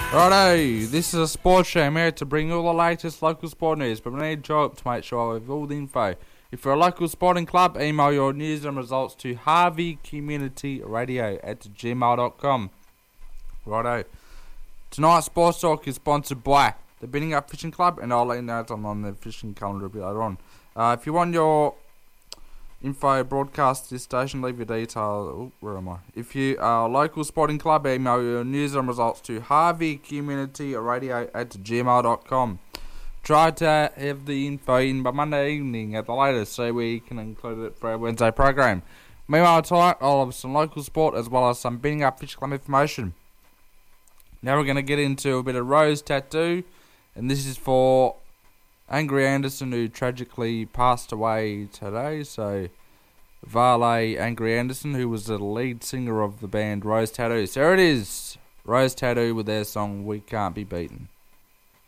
Righto, this is a sports show. I'm here to bring you all the latest local sport news, but we need your help to make sure I have all the info. If you're a local sporting club, email your news and results to harveycommunityradio@gmail.com. Righto. Tonight's sports talk is sponsored by the Binning Up Fishing Club, and I'll let you know that I'm on the fishing calendar a bit later on. If you want your info broadcast to this station, leave your details. Where am I? If you are a local sporting club, email your news and results to harveycommunityradio@gmail.com. Try to have the info in by Monday evening at the latest so we can include it for our Wednesday program. Meanwhile, tonight I'll have some local sport as well as some Binning Up Fishing Club information. Now we're going to get into a bit of Rose Tattoo, and this is for Angry Anderson, who tragically passed away today. So, Vale Angry Anderson, who was the lead singer of the band Rose Tattoo. So here it is, Rose Tattoo with their song We Can't Be Beaten.